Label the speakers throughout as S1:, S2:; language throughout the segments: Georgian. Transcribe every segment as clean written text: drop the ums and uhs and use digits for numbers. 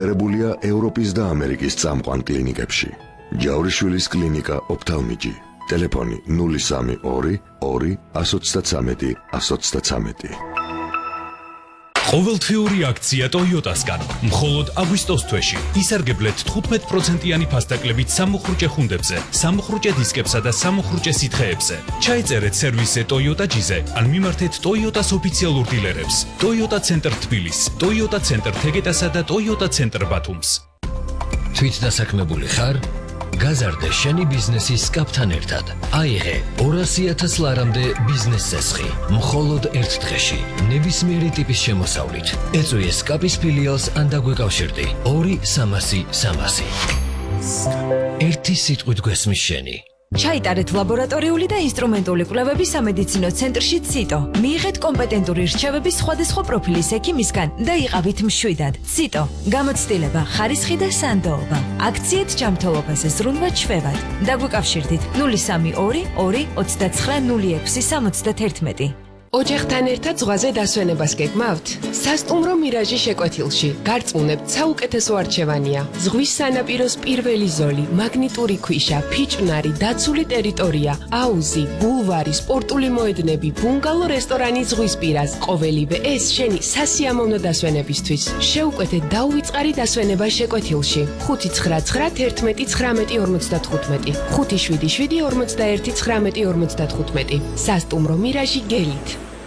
S1: რებულია ევროპის და ამერიკის წამყვან კლინიკებში. ჯავრიშვილის კლინიკა ოფთალმიჯი. ტელეფონი 032 2 133 133.
S2: ყოველთვიური აქცია Toyota-სგან. მხოლოდ აგვისტოს თვეში ისარგებლეთ 15%-იანი ფასდაკლებით სამუხრუჭე ხუნდებზე, სამუხრუჭე დისკებსა და სამუხრუჭე სითხეებზე. ჩაიწერეთ სერვისზე Toyota G-ზე, ან მიმართეთ Toyota-ს ოფიციალურ დილერებს. Toyota Center თბილისს, Toyota Center თეგეტასა და Toyota Center ბათუმს.
S3: თვით დასაქმებული ხარ? გაზარდე შენი ბიზნესის კაპთან ერთად. აიღე 200,000 ლარამდე ბიზნეს წესხი. მხოლოდ ერთ დღეში. ნებისმიერი ტიპის შემოსავლით. ეწვიე სკაპის ფილიალს ან დაგვეკავშირდი. 2-300-300. ერთი სიტყვით გვესმის შენი.
S4: ჩაიტარეთ ლაბორატორიული და ინსტრუმენტული კვლევები სამედიცინო ცენტრში ციტო. მიიღეთ კომპეტენტური რჩევები სხვადასხვა პროფილის ექიმისგან და იყავით მშვიდად. ციტო. გამოცდილება, ხარისხი და სანდოობა. აქციეთ ჯანმრთელობაზე ზრუნვა ჩვევად. დაგვიკავშირდით 032 2 29 06 71.
S5: ოჯახთან ერთად ზღვაზე დასვენებას გეგმავთ? სასტუმრო მირაჟი შეკვეთილში. გარწმუნებთ, საუკეთესო არჩევანია. ზღვის სანაპიროს პირველი ზოლი, მაგნიტური ქვიშა, ფიჭვნარი, დაცული ტერიტორია, აუზი, ბულვარი, სპორტული მოედნები, ბუნგალო რესტორანი ზღვის პირას. ყოველივე ეს შენი სასიამოვნო დასვენებისთვის. შეუკვეთეთ დაუვიწყარი დასვენება შეკვეთილში. 599 11 19 55 577 41 19 55. სასტუმრო მირაჟი გელით.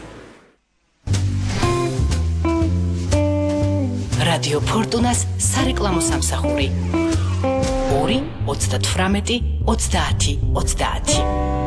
S6: რადიო ფორტუნას სარეკლამო სამსახური 2 38 30 30.